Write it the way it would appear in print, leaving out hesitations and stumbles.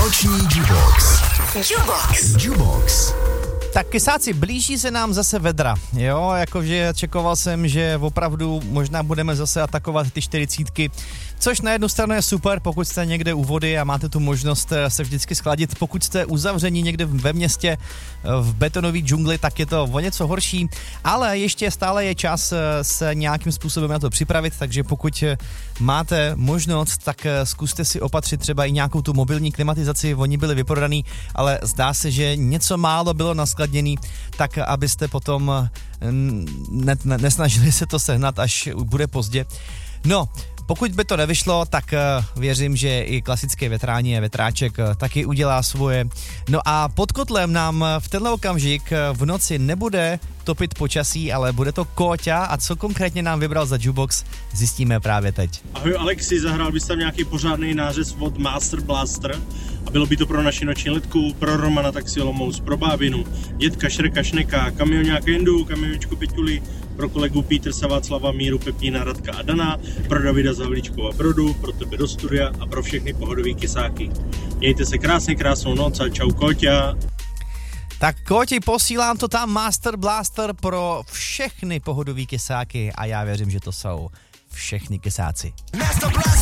Noční Jubox. Jubox. Tak kysáci, blíží se nám zase vedra, jo, jakože čekoval jsem, že opravdu možná budeme zase atakovat ty 40, což na jednu stranu je super, pokud jste někde u vody a máte tu možnost se vždycky schladit, pokud jste uzavření někde ve městě v betonové džungli, tak je to o něco horší, ale ještě stále je čas se nějakým způsobem na to připravit, takže pokud máte možnost, tak zkuste si opatřit třeba i nějakou tu mobilní klimatizaci, oni byli vyprodaný, ale zdá se, že něco málo bylo naskladněný, tak abyste potom nesnažili se to sehnat, až bude pozdě. No, pokud by to nevyšlo, tak věřím, že i klasický vetrání a vetráček taky udělá svoje. No a pod kotlem nám v tenhle okamžik v noci nebude topit počasí, ale bude to Kóťa a co konkrétně nám vybral za Jubox, zjistíme právě teď. Ahoj Alexi, zahrál bys tam nějaký pořádný nářez od Master Blaster a bylo by to pro naši noční letku, pro Romana Taxi Olomouc, pro bábinu, dětka Šreka Šneka, kamioňáka Jendu, kamiončku Peťuli, pro kolegu Petersa, Václava, Míru, Pepína, Radka a Dana, pro Davida z Havlíčkova Brodu, pro tebe do studia a pro všechny pohodový kysáky. Mějte se krásně, krásnou noc a čau Kóťa. Tak Kóti, posílám to tam Master Blaster pro všechny pohodový kysáky a já věřím, že to jsou všechny kysáci.